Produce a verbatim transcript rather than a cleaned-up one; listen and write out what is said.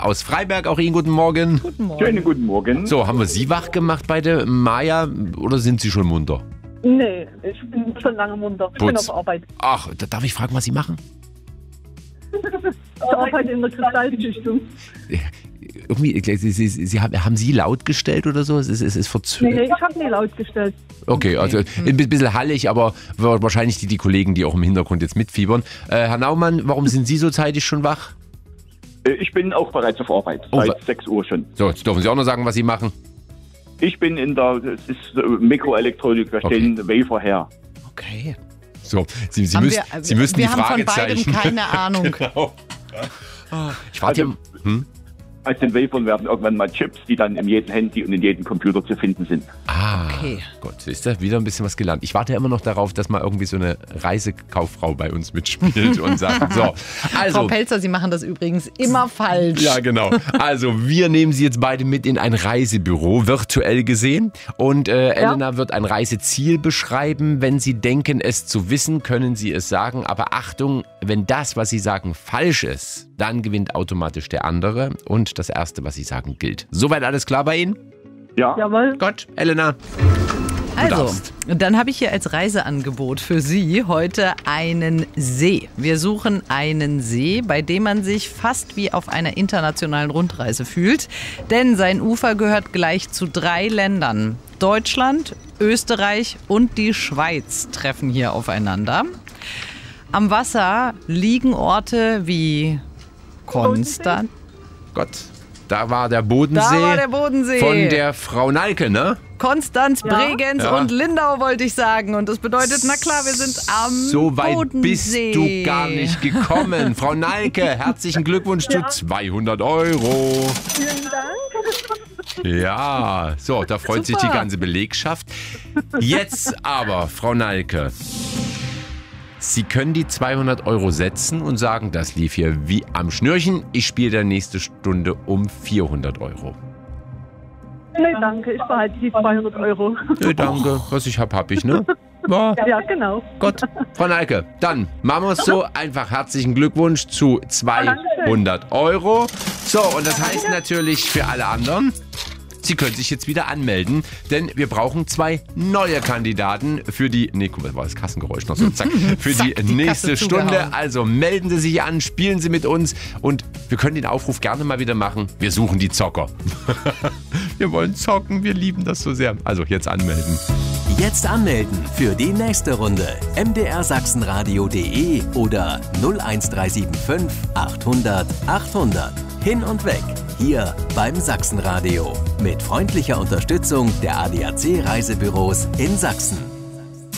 aus Freiberg. Auch Ihnen guten Morgen. Guten Morgen. Schönen guten Morgen. So, haben wir Sie wach gemacht bei der Maja oder sind Sie schon munter? Nee, ich bin schon lange munter. Ich bin Putz. auf Arbeit. Ach, da darf ich fragen, was Sie machen? Ich arbeite in der Kristallzüchtung. Irgendwie, Sie, Sie, Sie haben, haben Sie laut gestellt oder so? Es ist, es ist Nee, verzögert. nee, ich habe nie laut gestellt. Okay, also ein bisschen hallig, aber wahrscheinlich die, die Kollegen, die auch im Hintergrund jetzt mitfiebern. Äh, Herr Naumann, warum sind Sie so zeitig schon wach? Äh, Ich bin auch bereits auf Arbeit, Oh, seit wa- sechs Uhr schon. So, jetzt dürfen Sie auch noch sagen, was Sie machen. Ich bin in der es ist äh, Mikroelektronik, wir Okay. stellen Wafer her. Okay. So, Sie, Sie, Haben müssen, wir, Sie müssen wir die haben von Fragezeichen. beidem keine Ahnung. Genau. Ich warte Also- hier. Hm? Aus den Wafern werden irgendwann mal Chips, die dann in jedem Handy und in jedem Computer zu finden sind. Ah, Okay. Gott, siehst du, wieder ein bisschen was gelernt. Ich warte ja immer noch darauf, dass mal irgendwie so eine Reisekauffrau bei uns mitspielt und sagt, so, Frau also, Pelzer, Sie machen das übrigens immer falsch. ja genau, also wir nehmen Sie jetzt beide mit in ein Reisebüro, virtuell gesehen, und äh, Elena wird ein Reiseziel beschreiben. Wenn Sie denken, es zu wissen, können Sie es sagen, aber Achtung, wenn das, was Sie sagen, falsch ist, dann gewinnt automatisch der andere und das Erste, was Sie sagen, gilt. Soweit alles klar bei Ihnen? Ja, Jawohl. Gott, Elena. Also, darfst. dann habe ich hier als Reiseangebot für Sie heute einen See. Wir suchen einen See, bei dem man sich fast wie auf einer internationalen Rundreise fühlt. Denn sein Ufer gehört gleich zu drei Ländern. Deutschland, Österreich und die Schweiz treffen hier aufeinander. Am Wasser liegen Orte wie Konstanz. Gott, da war der Bodensee. Da war der Bodensee. Von der Frau Nalke, ne? Konstanz, Ja. Bregenz Ja. und Lindau wollte ich sagen. Und das bedeutet, na klar, wir sind am So weit bist Bodensee. du gar nicht gekommen. Frau Nalke, herzlichen Glückwunsch zu zweihundert Euro. Vielen Dank. Ja, so, da freut sich die Super. ganze Belegschaft. Jetzt aber, Frau Nalke, Sie können die zweihundert Euro setzen und sagen, das lief hier wie am Schnürchen. Ich spiele der nächste Stunde um vierhundert Euro. Nee, danke. Ich behalte die zweihundert Euro. Nee, danke, was ich hab, hab ich, ne? Ja. Ja, genau. Gott, Frau Nalke, dann machen wir es so. Einfach herzlichen Glückwunsch zu zweihundert Euro. So, und das heißt natürlich für alle anderen, Sie können sich jetzt wieder anmelden, denn wir brauchen zwei neue Kandidaten für die, nee, guck mal, war das Kassengeräusch noch so, zack, für Zack, die, die nächste Kasse Stunde. zugehauen. Also melden Sie sich an, spielen Sie mit uns und wir können den Aufruf gerne mal wieder machen. Wir suchen die Zocker. Wir wollen zocken, wir lieben das so sehr. Also jetzt anmelden. Jetzt anmelden für die nächste Runde. m d r sachsenradio punkt de oder null eins drei sieben fünf achthundert achthundert. Hin und weg. Hier beim Sachsenradio. Mit freundlicher Unterstützung der A D A C Reisebüros in Sachsen.